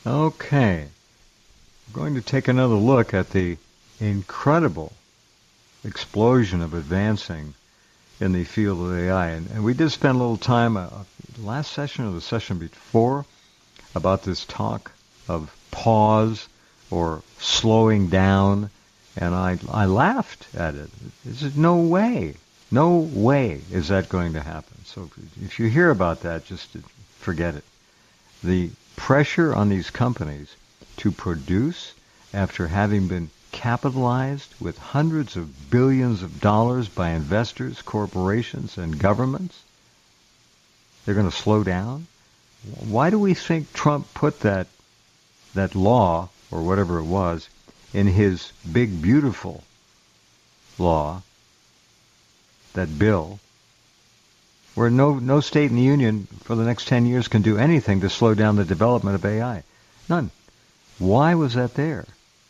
Okay. We're going to take another look at the incredible explosion of advancing in the field of AI. And we did spend a little time, last session or the session before, about this talk of pause or slowing down, and I laughed at it. There's no way is that going to happen. So if you hear about that, just forget it. The pressure on these companies to produce after having been capitalized with hundreds of billions of dollars by investors, corporations, and governments, they're going to slow down? Why do we think Trump put that law, or whatever it was, in his big, beautiful law, that bill, where no state in the union for the next 10 years can do anything to slow down the development of AI? None. Why was that there?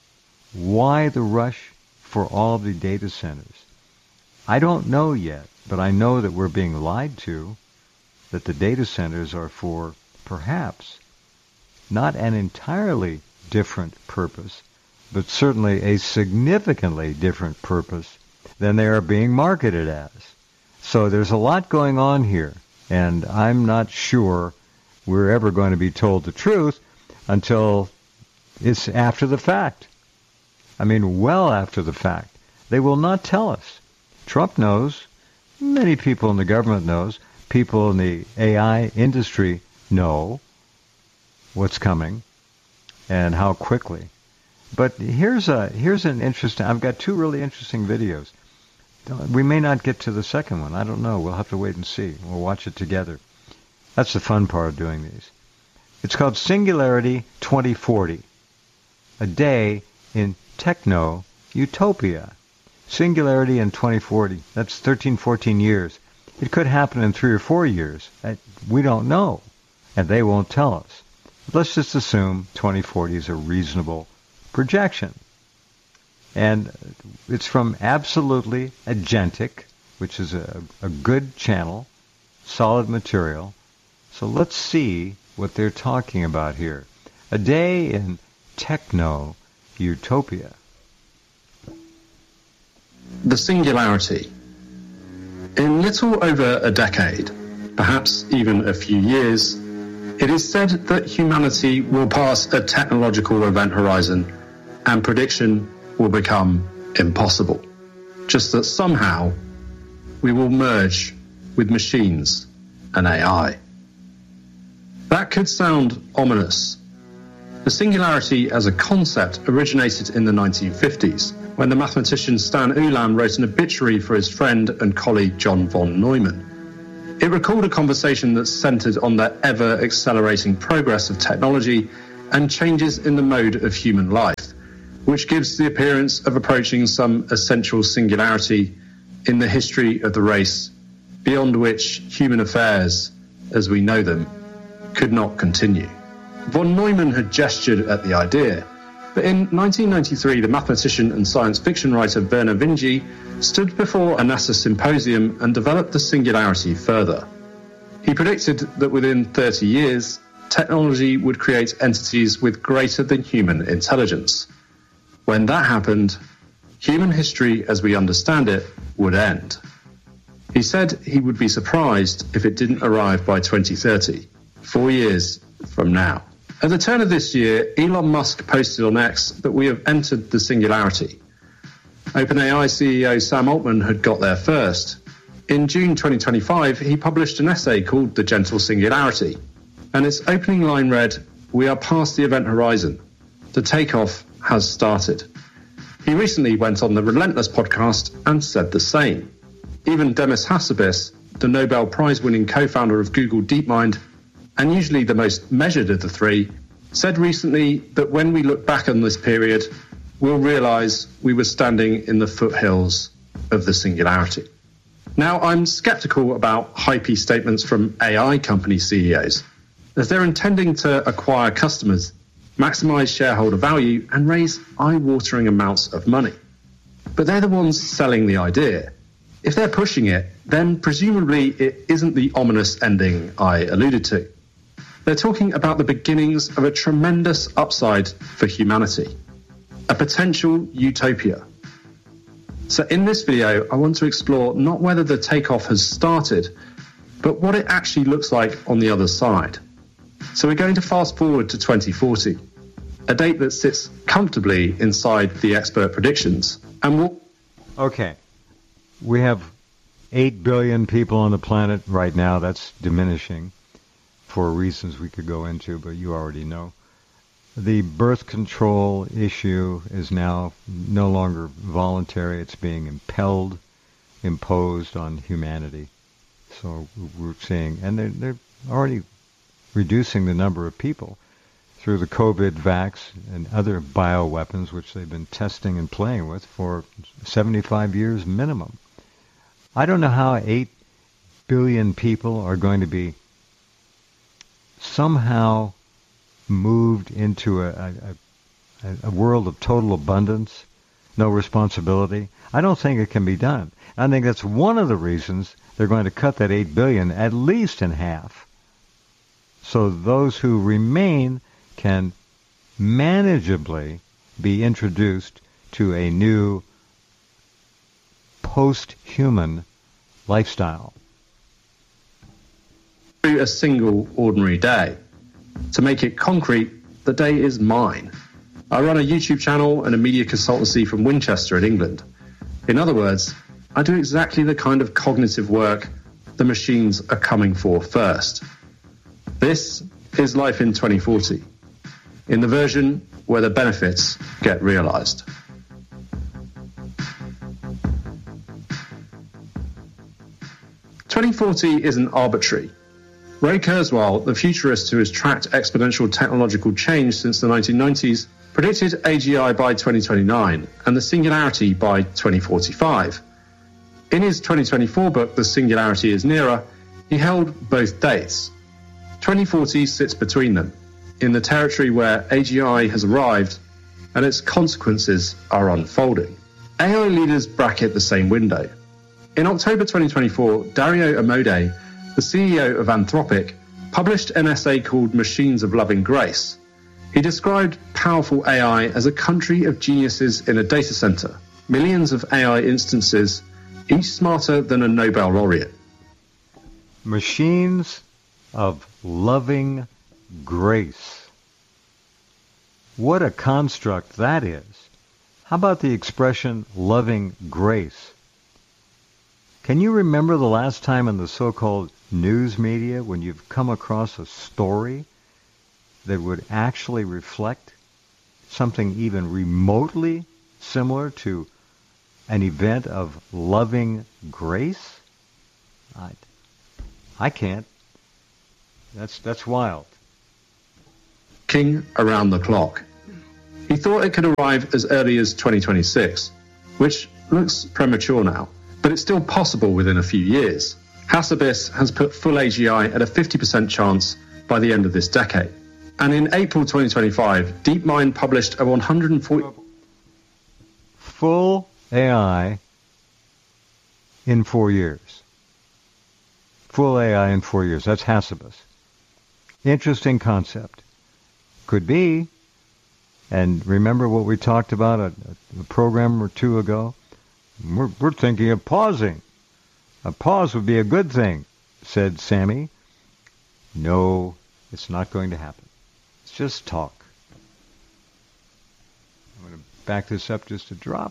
Why the rush for all the data centers? I don't know yet, but I know that we're being lied to, that the data centers are for perhaps not an entirely different purpose, but certainly a significantly different purpose than they are being marketed as. So there's a lot going on here, and I'm not sure we're ever going to be told the truth until it's after the fact. I mean, well after the fact. They will not tell us. Trump knows. Many people in the government knows. People in the AI industry know what's coming and how quickly. But here's an interesting. I've got two really interesting videos. We may not get to the second one. I don't know. We'll have to wait and see. We'll watch it together. That's the fun part of doing these. It's called Singularity 2040. A day in techno utopia. Singularity in 2040. That's 13, 14 years. It could happen in 3 or 4 years. We don't know. And they won't tell us. Let's just assume 2040 is a reasonable projection. And it's from Absolutely Agentic, which is a good channel, solid material. So let's see what they're talking about here. A day in techno utopia. The singularity. In little over a decade, perhaps even a few years, it is said that humanity will pass a technological event horizon and prediction will become impossible. Just that somehow we will merge with machines and AI. That could sound ominous. The singularity as a concept originated in the 1950s, when the mathematician Stan Ulam wrote an obituary for his friend and colleague John von Neumann. It recalled a conversation that centered on the ever-accelerating progress of technology and changes in the mode of human life, which gives the appearance of approaching some essential singularity in the history of the race, beyond which human affairs, as we know them, could not continue. Von Neumann had gestured at the idea, but in 1993 the mathematician and science fiction writer Vernor Vinge stood before a NASA symposium and developed the singularity further. He predicted that within 30 years, technology would create entities with greater than human intelligence. When that happened, human history as we understand it would end. He said he would be surprised if it didn't arrive by 2030, 4 years from now. At the turn of this year, Elon Musk posted on X that we have entered the singularity. OpenAI CEO Sam Altman had got there first. In June 2025, he published an essay called The Gentle Singularity, and its opening line read, "We are past the event horizon. The takeoff has started." He recently went on the Relentless podcast and said the same. Even Demis Hassabis, the Nobel Prize-winning co-founder of Google DeepMind, and usually the most measured of the three, said recently that when we look back on this period, we'll realize we were standing in the foothills of the singularity. Now, I'm skeptical about hypey statements from AI company CEOs, as they're intending to acquire customers, maximize shareholder value, and raise eye-watering amounts of money. But they're the ones selling the idea. If they're pushing it, then presumably it isn't the ominous ending I alluded to. They're talking about the beginnings of a tremendous upside for humanity, a potential utopia. So in this video, I want to explore not whether the takeoff has started, but what it actually looks like on the other side. So we're going to fast forward to 2040, a date that sits comfortably inside the expert predictions. And we'll... Okay, we have 8 billion people on the planet right now. That's diminishing for reasons we could go into, but you already know. The birth control issue is now no longer voluntary. It's being imposed on humanity. So we're seeing, and they're already reducing the number of people through the COVID vax and other bioweapons, which they've been testing and playing with for 75 years minimum. I don't know how 8 billion people are going to be somehow moved into a world of total abundance, no responsibility. I don't think it can be done. I think that's one of the reasons they're going to cut that 8 billion at least in half, so those who remain can manageably be introduced to a new post-human lifestyle. A single ordinary day. To make it concrete, the day is mine. I run a YouTube channel and a media consultancy from Winchester in England. In other words, I do exactly the kind of cognitive work the machines are coming for first. This is Life in 2040, in the version where the benefits get realized. "2040 isn't arbitrary. Ray Kurzweil, the futurist who has tracked exponential technological change since the 1990s, predicted AGI by 2029 and the singularity by 2045. In his 2024 book, The Singularity is Nearer, he held both dates. 2040 sits between them, in the territory where AGI has arrived and its consequences are unfolding. AI leaders bracket the same window. In October 2024, Dario Amodei, the CEO of Anthropic, published an essay called Machines of Loving Grace. He described powerful AI as a country of geniuses in a data center, millions of AI instances, each smarter than a Nobel laureate. Machines of loving grace. What a construct that is. How about the expression loving grace? Can you remember the last time in the so-called news media when you've come across a story that would actually reflect something even remotely similar to an event of loving grace? I can't. That's wild. King around the clock. He thought it could arrive as early as 2026, which looks premature now, but it's still possible within a few years. Hassabis has put full AGI at a 50% chance by the end of this decade. And in April 2025, DeepMind published a 140... Full AI in 4 years. Full AI in 4 years. That's Hassabis. Interesting concept. Could be. And remember what we talked about a program or two ago? We're thinking of pausing. A pause would be a good thing, said Sammy. No, it's not going to happen. It's just talk. I'm going to back this up just a drop.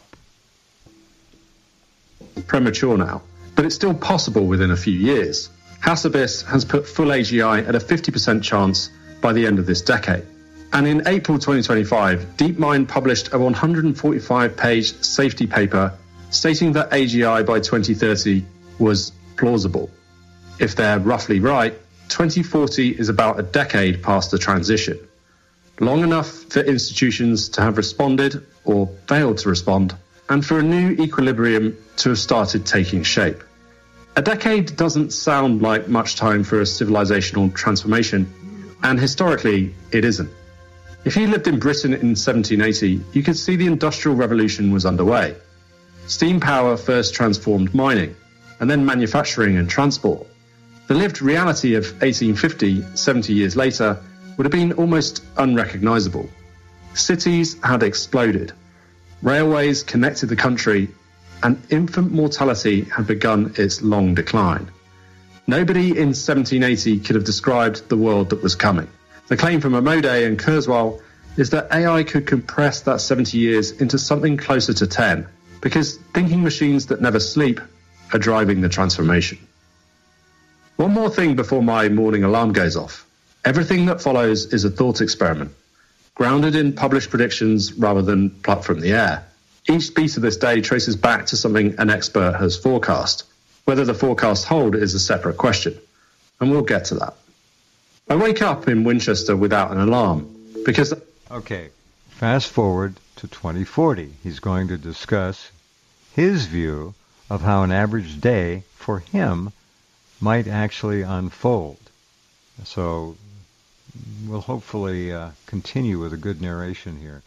Premature now, but it's still possible within a few years. Hassabis has put full AGI at a 50% chance by the end of this decade. And in April 2025, DeepMind published a 145-page safety paper stating that AGI by 2030 was plausible. If they're roughly right, 2040 is about a decade past the transition. Long enough for institutions to have responded or failed to respond, and for a new equilibrium to have started taking shape. A decade doesn't sound like much time for a civilizational transformation, and historically it isn't. If you lived in Britain in 1780, you could see the Industrial Revolution was underway. Steam power first transformed mining, and then manufacturing and transport. The lived reality of 1850, 70 years later, would have been almost unrecognisable. Cities had exploded. Railways connected the country, and infant mortality had begun its long decline. Nobody in 1780 could have described the world that was coming. The claim from Amodei and Kurzweil is that AI could compress that 70 years into something closer to 10, because thinking machines that never sleep are driving the transformation. One more thing before my morning alarm goes off. Everything that follows is a thought experiment, grounded in published predictions rather than plucked from the air. Each beat of this day traces back to something an expert has forecast. Whether the forecasts hold is a separate question, and we'll get to that. I wake up in Winchester without an alarm, because... Okay, fast forward to 2040. He's going to discuss his view of how an average day for him might actually unfold. So we'll hopefully continue with a good narration here.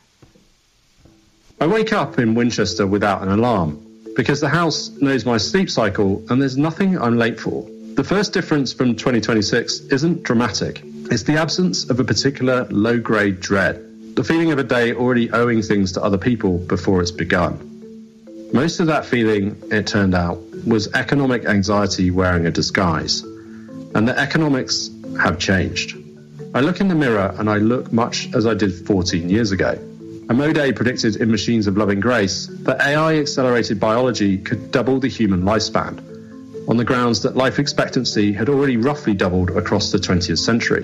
I wake up in Winchester without an alarm, because the house knows my sleep cycle and there's nothing I'm late for. The first difference from 2026 isn't dramatic. It's the absence of a particular low-grade dread, the feeling of a day already owing things to other people before it's begun. Most of that feeling, it turned out, was economic anxiety wearing a disguise. And the economics have changed. I look in the mirror and I look much as I did 14 years ago. Amodei predicted in Machines of Loving Grace that AI-accelerated biology could double the human lifespan, on the grounds that life expectancy had already roughly doubled across the 20th century.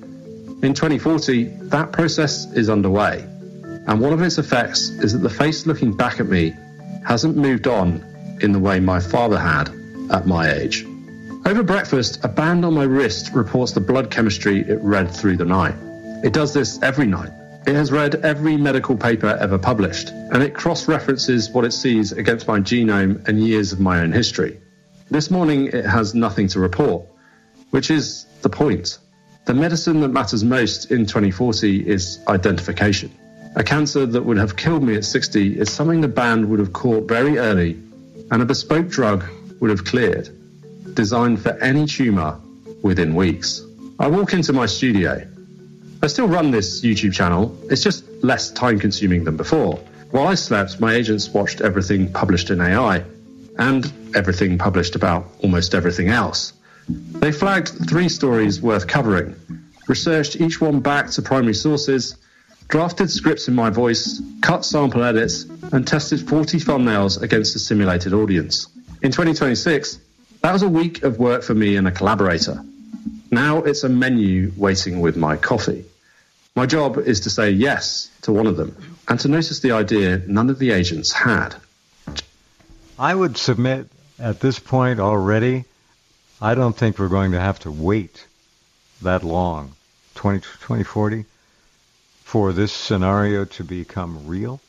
In 2040, that process is underway, and one of its effects is that the face looking back at me hasn't moved on in the way my father had at my age. Over breakfast, a band on my wrist reports the blood chemistry it read through the night. It does this every night. It has read every medical paper ever published, and it cross-references what it sees against my genome and years of my own history. This morning, it has nothing to report, which is the point. The medicine that matters most in 2040 is identification. A cancer that would have killed me at 60 is something the band would have caught very early, and a bespoke drug would have cleared, designed for any tumour within weeks. I walk into my studio. I still run this YouTube channel, it's just less time-consuming than before. While I slept, my agents watched everything published in AI, and everything published about almost everything else. They flagged 3 stories worth covering, researched each one back to primary sources, drafted scripts in my voice, cut sample edits, and tested 40 thumbnails against a simulated audience. In 2026, that was a week of work for me and a collaborator. Now it's a menu waiting with my coffee. My job is to say yes to one of them, and to notice the idea none of the agents had. I would submit at this point already, I don't think we're going to have to wait that long, 2040, for this scenario to become real.